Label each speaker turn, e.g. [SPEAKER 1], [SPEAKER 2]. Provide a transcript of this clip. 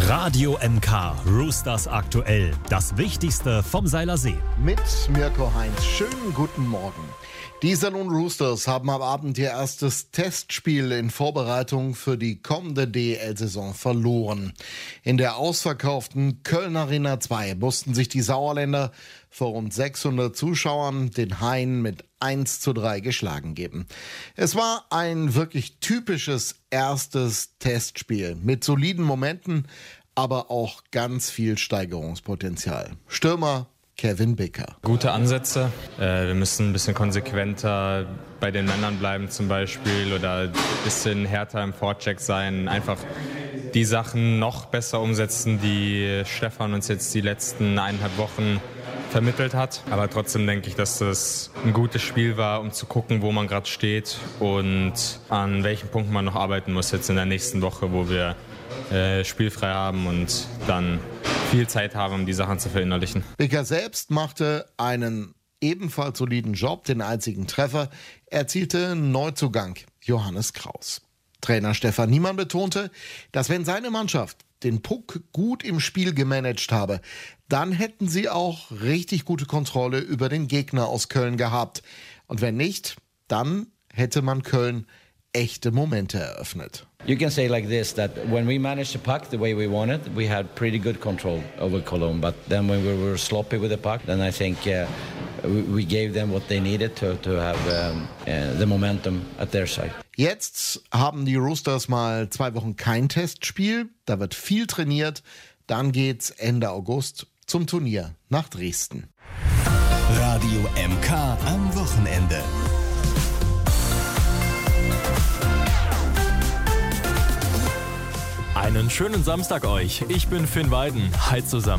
[SPEAKER 1] Radio MK Roosters aktuell. Das Wichtigste vom Seiler See.
[SPEAKER 2] Mit Mirko Heinz. Schönen guten Morgen. Die Iserlohn Roosters haben am Abend ihr erstes Testspiel in Vorbereitung für die kommende DEL-Saison verloren. In der ausverkauften Köln Arena 2 mussten sich die Sauerländer vor rund 600 Zuschauern den Haien mit 1:3 geschlagen geben. Es war ein wirklich typisches erstes Testspiel mit soliden Momenten, aber auch ganz viel Steigerungspotenzial. Stürmer Kevin Bicker.
[SPEAKER 3] Gute Ansätze. Wir müssen ein bisschen konsequenter bei den Männern bleiben zum Beispiel oder ein bisschen härter im Vorcheck sein. Einfach die Sachen noch besser umsetzen, die Stefan uns jetzt die letzten 1,5 Wochen vermittelt hat. Aber trotzdem denke ich, dass das ein gutes Spiel war, um zu gucken, wo man gerade steht und an welchen Punkten man noch arbeiten muss jetzt in der nächsten Woche, wo wir spielfrei haben und dann viel Zeit haben, um die Sachen zu verinnerlichen.
[SPEAKER 2] Bicker selbst machte einen ebenfalls soliden Job, den einzigen Treffer erzielte Neuzugang Johannes Kraus. Trainer Stefan Niemann betonte, dass wenn seine Mannschaft den Puck gut im Spiel gemanagt habe, dann hätten sie auch richtig gute Kontrolle über den Gegner aus Köln gehabt. Und wenn nicht, dann hätte man Köln echte Momente eröffnet.
[SPEAKER 4] You can say like this, that when we managed the puck the way we wanted, we had pretty good control over Cologne. But then when we were sloppy with the puck, then I think we gave them what they needed to have the momentum at their side.
[SPEAKER 2] Jetzt haben die Roosters mal 2 Wochen kein Testspiel. Da wird viel trainiert. Dann geht's Ende August zum Turnier nach Dresden.
[SPEAKER 1] Radio MK am Wochenende. Einen schönen Samstag euch. Ich bin Finn Weiden. Hi zusammen.